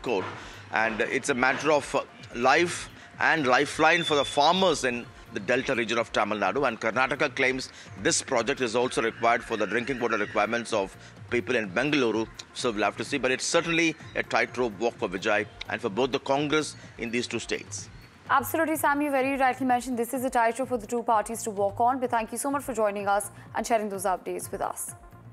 Court. And it's a matter of life and lifeline for the farmers in the Delta region of Tamil Nadu. And Karnataka claims this project is also required for the drinking water requirements of people in Bengaluru. So we'll have to see. But it's certainly a tightrope walk for Vijay and for both the Congress in these two states. Absolutely, Sam. You very rightly mentioned this is a tightrope for the two parties to walk on. But thank you so much for joining us and sharing those updates with us.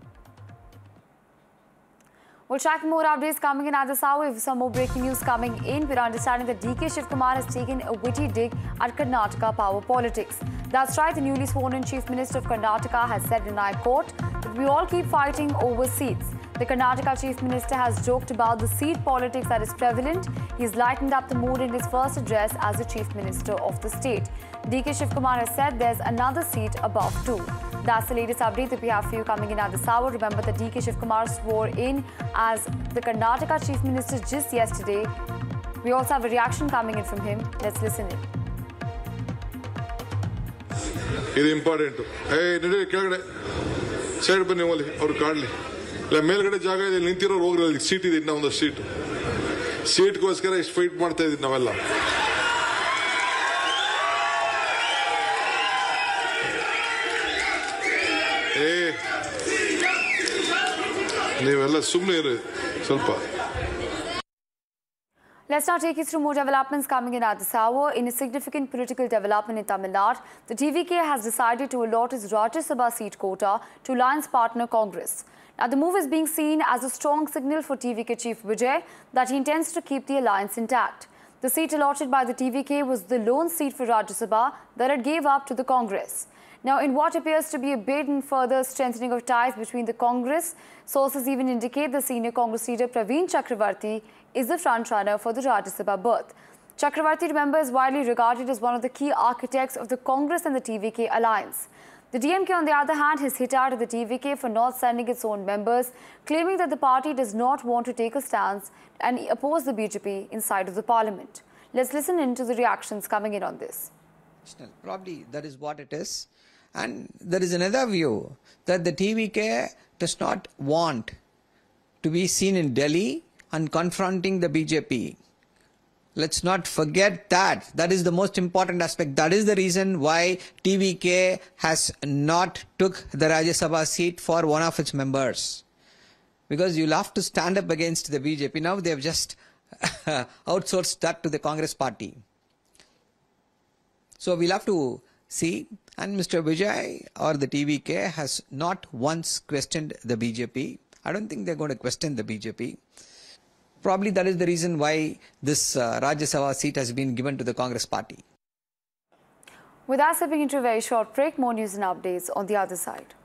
We'll track more updates coming in at this hour. With some more breaking news coming in, we're understanding that DK Shivkumar has taken a witty dig at Karnataka power politics. That's right, the newly sworn-in Chief Minister of Karnataka has said in High Court that we all keep fighting over seats. The Karnataka Chief Minister has joked about the seat politics that is prevalent. He's lightened up the mood in his first address as the Chief Minister of the state. DK Shivkumar has said there's another seat above 2. That's the latest update that we have for you coming in at this hour. Remember that DK Shivkumar swore in as the Karnataka Chief Minister just yesterday. We also have a reaction coming in from him. Let's listen in. It's important. Hey, side bani wali or cardly. La ಮೇಲ್ಗಡೆ ಜಾಗ ಇದೆ ನಿಂತಿರೋ ಹೋಗ್ರಲ್ಲಿ seat ಇದೆ ಇನ್ನ ಒಂದು ಸೀಟ್ಗೋಸ್ಕರ ಇಷ್ಟು fight ಮಾಡ್ತಾ ಇದೀವಿ ನಾವೆಲ್ಲ ನೀವೆಲ್ಲ ಸುಮ್ಮನೆ ಇರಿ ಸ್ವಲ್ಪ. Let's now take you through more developments coming in at this hour. In a significant political development in Tamil Nadu, the TVK has decided to allot its Rajya Sabha seat quota to alliance partner Congress. Now, the move is being seen as a strong signal for TVK Chief Vijay that he intends to keep the alliance intact. The seat allotted by the TVK was the lone seat for Rajya Sabha that it gave up to the Congress. Now, in what appears to be a bid in further strengthening of ties between the Congress, sources even indicate the senior Congress leader Praveen Chakravarti is the frontrunner for the Rajya Sabha berth. Chakravarti, remember, is widely regarded as one of the key architects of the Congress and the TVK alliance. The DMK, on the other hand, has hit out at the TVK for not sending its own members, claiming that the party does not want to take a stance and oppose the BJP inside of the parliament. Let's listen in to the reactions coming in on this. Probably that is what it is. And there is another view that the TVK does not want to be seen in Delhi and confronting the BJP. Let's not forget that. That is the most important aspect. That is the reason why TVK has not took the Rajya Sabha seat for one of its members. Because you'll have to stand up against the BJP. Now they have just outsourced that to the Congress party. So we'll have to see. And Mr. Vijay or the TVK has not once questioned the BJP. I don't think they're going to question the BJP. Probably that is the reason why this Rajya Sabha seat has been given to the Congress party. With us stepping into a very short break, more news and updates on the other side.